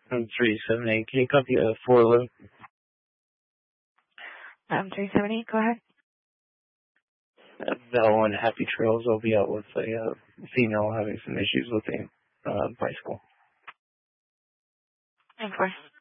I'm 378. Can you copy 411? 378, go ahead. Val and Happy Trails. I'll be out with a female having some issues with a bicycle. Of course.